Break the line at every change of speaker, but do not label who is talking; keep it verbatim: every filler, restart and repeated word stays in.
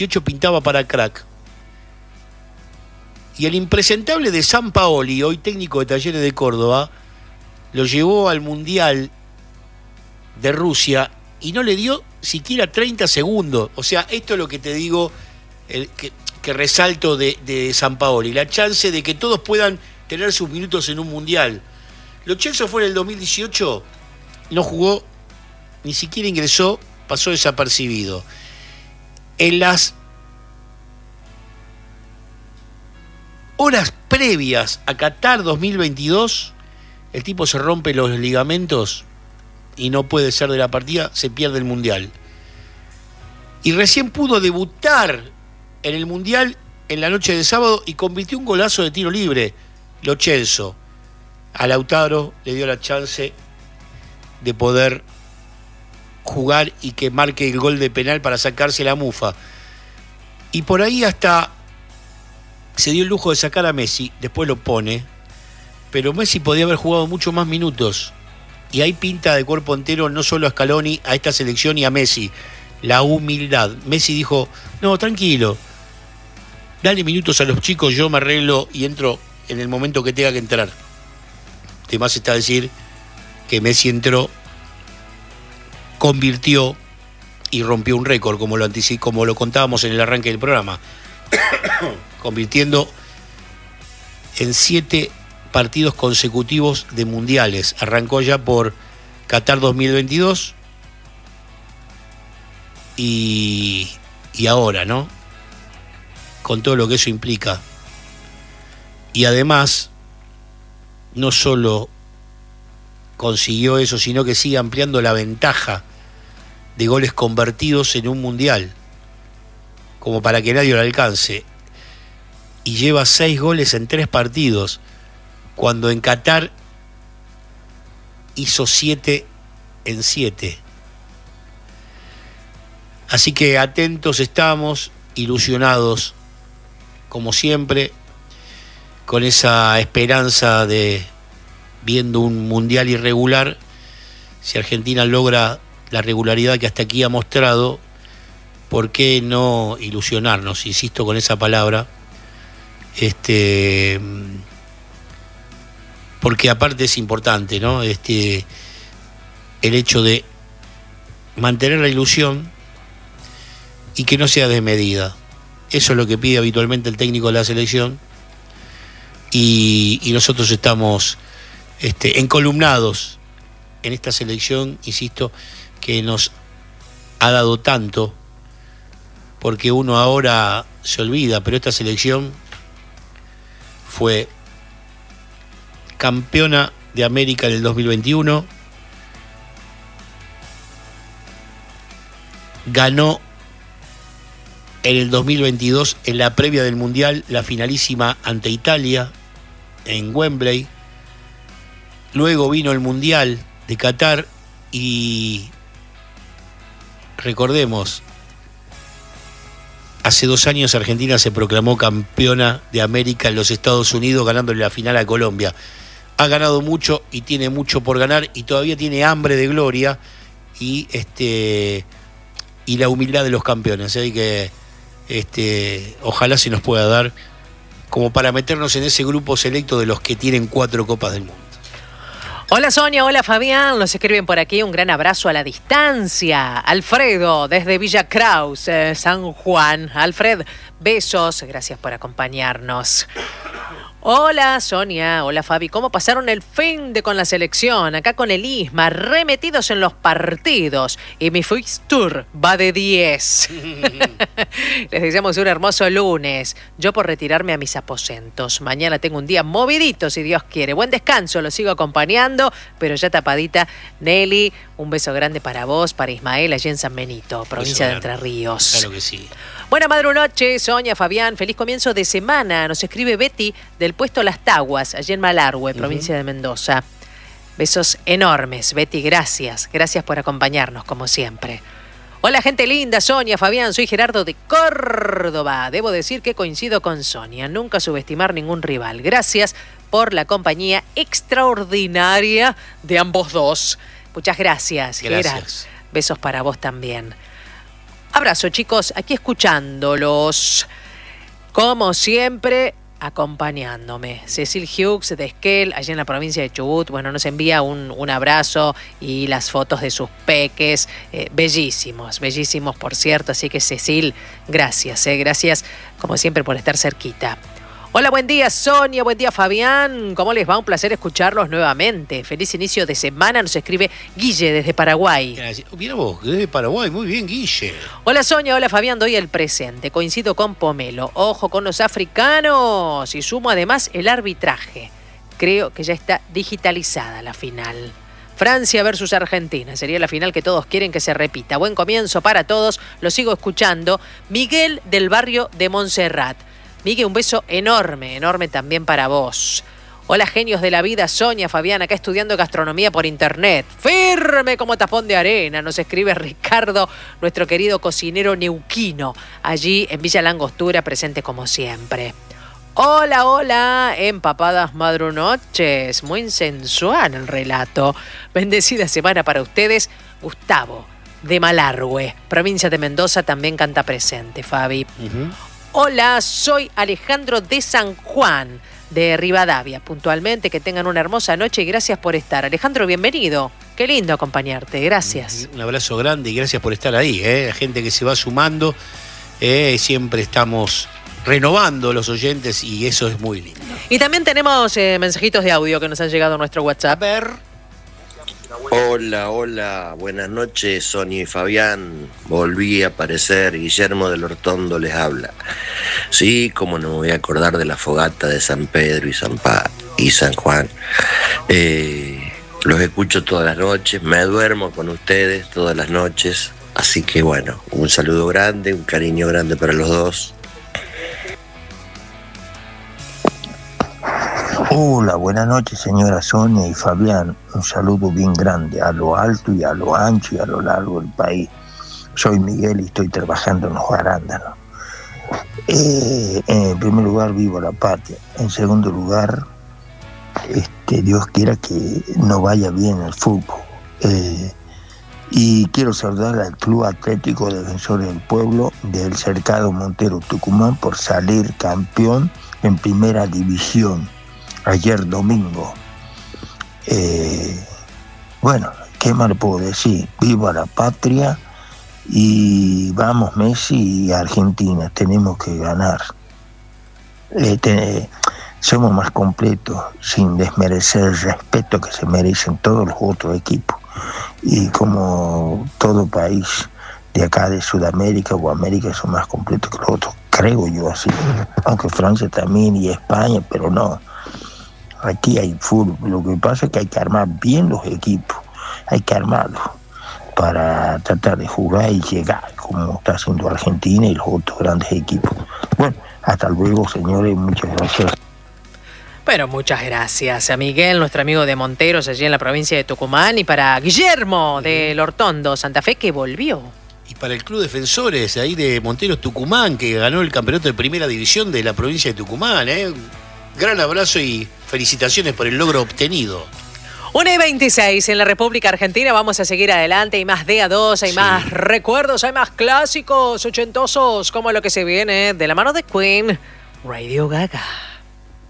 dieciocho pintaba para crack. Y el impresentable de Sampaoli, hoy técnico de Talleres de Córdoba, lo llevó al Mundial de Rusia y no le dio siquiera treinta segundos. O sea, esto es lo que te digo, el, que, que resalto de, de Sampaoli, la chance de que todos puedan tener sus minutos en un Mundial. Lo Celso fue en el dos mil dieciocho, no jugó, ni siquiera ingresó, pasó desapercibido. En las horas previas a Qatar dos mil veintidós, el tipo se rompe los ligamentos y no puede ser de la partida, se pierde el Mundial. Y recién pudo debutar en el Mundial en la noche de sábado y convirtió un golazo de tiro libre, Lo Celso. A Lautaro le dio la chance de poder jugar y que marque el gol de penal para sacarse la mufa. Y por ahí hasta se dio el lujo de sacar a Messi, después lo pone, pero Messi podía haber jugado mucho más minutos. Y hay pinta de cuerpo entero no solo a Scaloni, a esta selección y a Messi. La humildad. Messi dijo, no, tranquilo, dale minutos a los chicos, yo me arreglo y entro en el momento que tenga que entrar. Además está a decir que Messi entró, convirtió y rompió un récord, como lo anticip- como lo contábamos en el arranque del programa, convirtiendo en siete partidos consecutivos de mundiales. Arrancó ya por Qatar dos mil veintidós y, y ahora, ¿no? Con todo lo que eso implica. Y además, no solo consiguió eso, sino que sigue ampliando la ventaja de goles convertidos en un mundial, como para que nadie lo alcance. Y lleva seis goles en tres partidos, cuando en Qatar hizo siete en siete. Así que atentos estamos, ilusionados, como siempre, con esa esperanza de, viendo un mundial irregular, si Argentina logra la regularidad que hasta aquí ha mostrado, ¿por qué no ilusionarnos? Insisto con esa palabra, este, porque aparte es importante, ¿no? Este, el hecho de mantener la ilusión y que no sea desmedida. Eso es lo que pide habitualmente el técnico de la selección. Y, y nosotros estamos este, encolumnados en esta selección, insisto, que nos ha dado tanto, porque uno ahora se olvida, pero esta selección fue campeona de América en el dos mil veintiuno, ganó en el dos mil veintidós, en la previa del Mundial, la finalísima ante Italia en Wembley. Luego vino el Mundial de Qatar y recordemos, hace dos años Argentina se proclamó campeona de América en los Estados Unidos, ganándole la final a Colombia. Ha ganado mucho y tiene mucho por ganar y todavía tiene hambre de gloria y este y la humildad de los campeones. Así que este, ojalá se nos pueda dar como para meternos en ese grupo selecto de los que tienen cuatro Copas del Mundo.
Hola Sonia, hola Fabián, nos escriben por aquí, un gran abrazo a la distancia. Alfredo, desde Villa Kraus, eh, San Juan. Alfred, besos, gracias por acompañarnos. Hola Sonia, hola Fabi, ¿cómo pasaron el fin de con la selección? Acá con el Isma, remetidos en los partidos. Y mi fixture va de diez. Les deseamos un hermoso lunes. Yo por retirarme a mis aposentos. Mañana tengo un día movidito, si Dios quiere. Buen descanso, lo sigo acompañando, pero ya tapadita. Nelly, un beso grande para vos, para Ismael, allí en San Benito, provincia de Entre Ríos.
Claro que sí.
Buena madrunoche, Sonia, Fabián, feliz comienzo de semana. Nos escribe Betty del puesto Las Taguas, allí en Malargüe, provincia uh-huh. de Mendoza. Besos enormes, Betty, gracias. Gracias por acompañarnos, como siempre. Hola, gente linda, Sonia, Fabián, soy Gerardo de Córdoba. Debo decir que coincido con Sonia, nunca subestimar ningún rival. Gracias por la compañía extraordinaria de ambos dos. Muchas gracias,
Gracias.
Gerard. Besos para vos también. Abrazo, chicos, aquí escuchándolos. Como siempre, acompañándome. Cecil Hughes de Esquel, allá en la provincia de Chubut, bueno, nos envía un, un abrazo y las fotos de sus peques, eh, bellísimos, bellísimos por cierto, así que Cecil, gracias, eh, gracias como siempre por estar cerquita. Hola, buen día Sonia, buen día Fabián, ¿cómo les va? Un placer escucharlos nuevamente. Feliz inicio de semana, nos escribe Guille desde Paraguay.
Gracias. Mira vos, desde Paraguay, muy bien Guille.
Hola Sonia, hola Fabián, doy el presente, coincido con Pomelo, ojo con los africanos y sumo además el arbitraje. Creo que ya está digitalizada la final. Francia versus Argentina, sería la final que todos quieren que se repita. Buen comienzo para todos, lo sigo escuchando. Miguel del barrio de Montserrat. Miguel, un beso enorme, enorme también para vos. Hola, genios de la vida, Sonia, Fabián, acá estudiando gastronomía por internet. Firme como tapón de arena, nos escribe Ricardo, nuestro querido cocinero neuquino, allí en Villa Langostura, presente como siempre. Hola, hola, empapadas madrunoches, muy sensual el relato. Bendecida semana para ustedes, Gustavo, de Malargüe, provincia de Mendoza, también canta presente, Fabi. Uh-huh. Hola, soy Alejandro de San Juan, de Rivadavia, puntualmente, que tengan una hermosa noche y gracias por estar. Alejandro, bienvenido, qué lindo acompañarte, gracias.
Un abrazo grande y gracias por estar ahí, ¿eh? La gente que se va sumando, eh, siempre estamos renovando los oyentes y eso es muy lindo.
Y también tenemos eh, mensajitos de audio que nos han llegado a nuestro WhatsApp.
A ver.
Hola, hola, buenas noches, Sonia y Fabián. Volví a aparecer, Guillermo del Hortondo les habla. Sí, cómo no me voy a acordar de la fogata de San Pedro y San, pa y San Juan. Eh, los escucho todas las noches, me duermo con ustedes todas las noches. Así que bueno, un saludo grande, un cariño grande para los dos.
Hola, buenas noches señora Sonia y Fabián, un saludo bien grande a lo alto y a lo ancho y a lo largo del país. Soy Miguel y estoy trabajando en los arándanos. Eh, en primer lugar, vivo la patria. En segundo lugar, este, Dios quiera que no vaya bien el fútbol. Eh, y quiero saludar al Club Atlético Defensores del Pueblo del Cercado Montero Tucumán por salir campeón en primera división ayer domingo. Eh, bueno, ¿qué más le puedo decir? Viva la patria y vamos Messi y Argentina, tenemos que ganar. Eh, te, somos más completos, sin desmerecer el respeto que se merecen todos los otros equipos. Y como todo país de acá de Sudamérica o América son más completos que los otros, creo yo así. Aunque Francia también y España, pero no. Aquí hay fútbol, lo que pasa es que hay que armar bien los equipos, hay que armarlos para tratar de jugar y llegar, como está haciendo Argentina y los otros grandes equipos. Bueno, hasta luego señores, muchas gracias.
Pero muchas gracias a Miguel, nuestro amigo de Monteros, allí en la provincia de Tucumán, y para Guillermo del Hortondo, Santa Fe, que volvió.
Y para el Club Defensores, ahí de Monteros Tucumán, que ganó el campeonato de primera división de la provincia de Tucumán, ¿eh? Gran abrazo y felicitaciones por el logro obtenido.
una y veintiséis en la República Argentina, vamos a seguir adelante, hay más D A dos, hay sí. más recuerdos, hay más clásicos ochentosos, como lo que se viene de la mano de Queen, Radio Gaga.